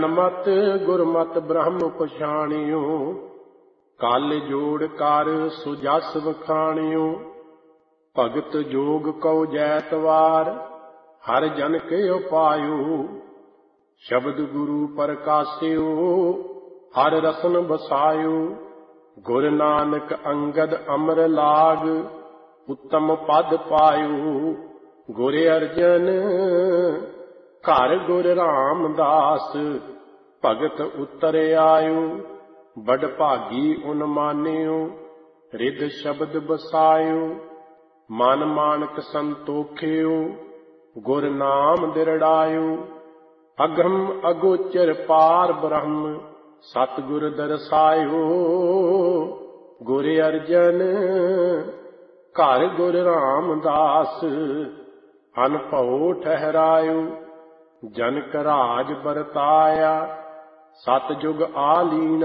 ਮਤ ਗੁਰਮਤਿ ਬ੍ਰਹਮ ਪਛਾਣਿਓ, ਕਲ ਜੋੜ ਕਰ ਸੁਜਸ ਵਖਾਣਿਓ। ਭਗਤ ਜੋਗ ਕਉ ਜੈਤਵਾਰ, ਹਰ ਜਨ ਕੇ ਉਪਾਇਓ। ਸ਼ਬਦ ਗੁਰੂ ਪ੍ਰਕਾਸਿਓ, ਹਰ ਰਸਨ ਬਸਾਇਓ। ਗੁਰ ਨਾਨਕ ਅੰਗਦ ਅਮਰ ਲਾਗ, ਉੱਤਮ ਪਦ ਪਾਇਓ। ਗੁਰ ਅਰਜਨ ਘਰ ਗੁਰ ਰਾਮਦਾਸ, ਭਗਤ ਉਤਰ ਆਇਓ। ਬੜ ਭਾਗੀ ਉਨ ਮਾਨਿਓ, ਰਿਦ ਸ਼ਬਦ ਬਸਾਇਓ। ਮਨ ਮਾਨਕ ਸੰਤੋਖਿਓ, ਗੁਰ ਨਾਮ ਦਿਰੜਾਇਓ। ਅਗਮ ਅਗੋਚਰ ਪਾਰ ਬ੍ਰਹਮ, ਸਤਿਗੁਰ ਦਰਸਾਇਓ। ਗੁਰ ਅਰਜਨ ਘਰ ਗੁਰ ਰਾਮਦਾਸ, ਅਨਭਉ ਠਹਿਰਾਇਓ। ਜਨਕ ਰਾਜ ਵਰਤਾਇਆ, ਸਤਿਜੁਗ ਆਲੀਨ